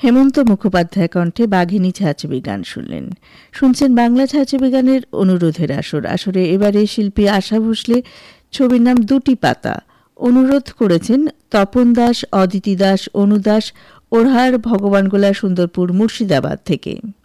হেমন্ত মুখোপাধ্যায় কণ্ঠে বাঘিনী ছায়াছবি গান শুনলেন। শুনছেন বাংলা ছায়াছবি গানের অনুরোধের আসরে এবারে শিল্পী আশা ভোসলে ছবির নাম দুটি পাতা। অনুরোধ করেছেন তপন দাস, অদিতি দাস, অনু দাস, ওরহার, ভগবানগোলা, সুন্দরপুর, মুর্শিদাবাদ থেকে।